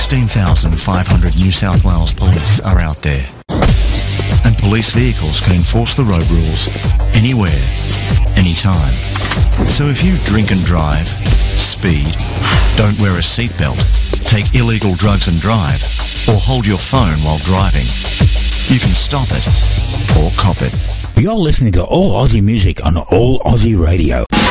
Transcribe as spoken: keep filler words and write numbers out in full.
sixteen thousand five hundred New South Wales police are out there. And police vehicles can enforce the road rules anywhere, anytime. So if you drink and drive, speed, don't wear a seatbelt, take illegal drugs and drive, or hold your phone while driving, you can stop it or cop it. You're listening to All Aussie Music on All Aussie Radio.